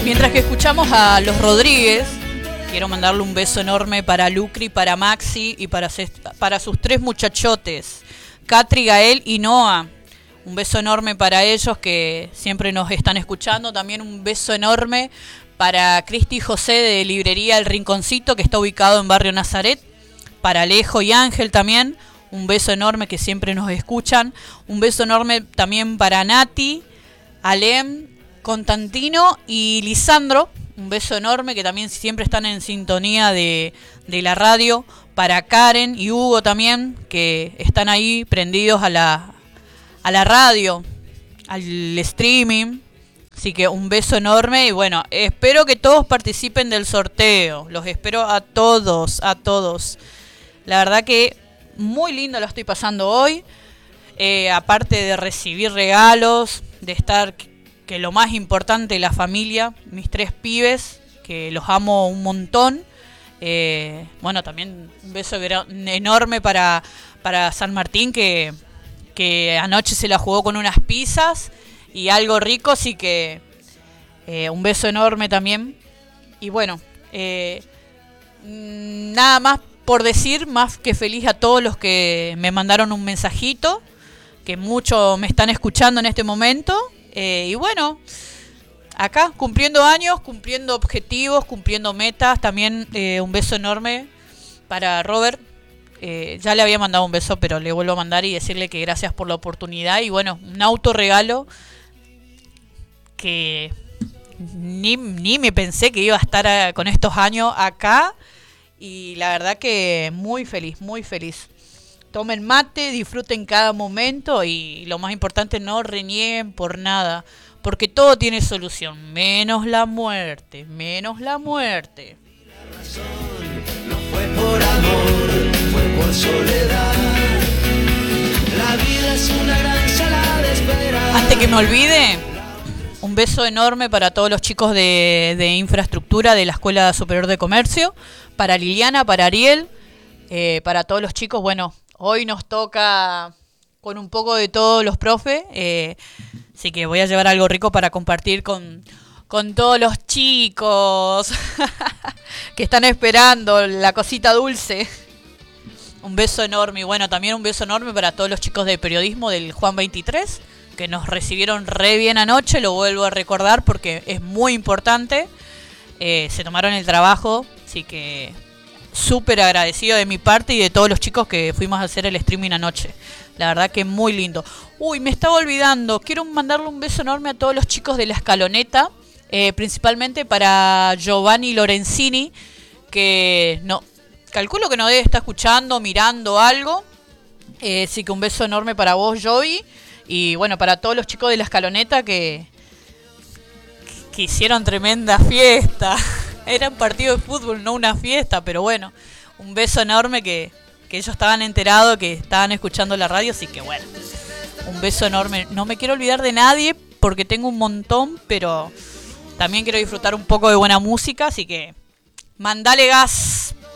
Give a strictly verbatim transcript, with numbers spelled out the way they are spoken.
Mientras que escuchamos a los Rodríguez, quiero mandarle un beso enorme para Lucri, para Maxi y para, para sus tres muchachotes, Catri, Gael y Noah. Un beso enorme para ellos que siempre nos están escuchando. También un beso enorme para Cristi y José de Librería El Rinconcito, que está ubicado en Barrio Nazaret. Para Alejo y Ángel también. Un beso enorme que siempre nos escuchan. Un beso enorme también para Nati, Alem, Constantino y Lisandro. Un beso enorme que también siempre están en sintonía de, de la radio. Para Karen y Hugo también, que están ahí prendidos a la, a la radio, al streaming. Así que un beso enorme y bueno, espero que todos participen del sorteo. Los espero a todos, a todos. La verdad que muy lindo lo estoy pasando hoy. Eh, aparte de recibir regalos, de estar... que lo más importante, la familia, mis tres pibes, que los amo un montón. Eh, bueno, también un beso enorme para, para San Martín, que, que anoche se la jugó con unas pizzas y algo rico, así que eh, un beso enorme también. Y bueno, eh, nada más por decir, más que feliz a todos los que me mandaron un mensajito, que muchos me están escuchando en este momento. Eh, y bueno, acá cumpliendo años, cumpliendo objetivos, cumpliendo metas. También eh, un beso enorme para Robert. Eh, ya le había mandado un beso, pero le vuelvo a mandar y decirle que gracias por la oportunidad. Y bueno, un autorregalo que ni, ni me pensé que iba a estar a, con estos años acá. Y la verdad que muy feliz, muy feliz. Tomen mate, disfruten cada momento y lo más importante, no renieguen por nada, porque todo tiene solución, menos la muerte, menos la muerte. La razón no fue por amor, fue por soledad. La vida es una gran sala de espera. Antes que me olvide, un beso enorme para todos los chicos de, de infraestructura de la Escuela Superior de Comercio, para Liliana, para Ariel, eh, para todos los chicos, bueno. Hoy nos toca con un poco de todos los profes, eh, así que voy a llevar algo rico para compartir con, con todos los chicos que están esperando la cosita dulce. Un beso enorme y bueno, también un beso enorme para todos los chicos de periodismo del Juan veintitrés, que nos recibieron re bien anoche, lo vuelvo a recordar porque es muy importante. Eh, se tomaron el trabajo, así que... súper agradecido de mi parte y de todos los chicos que fuimos a hacer el streaming anoche. La verdad que muy lindo. Uy, me estaba olvidando. Quiero mandarle un beso enorme a todos los chicos de la Escaloneta. Eh, principalmente para Giovanni Lorenzini. Que no, calculo que no debe estar escuchando, mirando algo. Eh, así que un beso enorme para vos, Joey. Y bueno, para todos los chicos de la Escaloneta que, que hicieron tremenda fiesta. Era un partido de fútbol, no una fiesta, pero bueno, un beso enorme que, que ellos estaban enterados, que estaban escuchando la radio, así que bueno, un beso enorme. No me quiero olvidar de nadie porque tengo un montón, pero también quiero disfrutar un poco de buena música, así que mandale gas.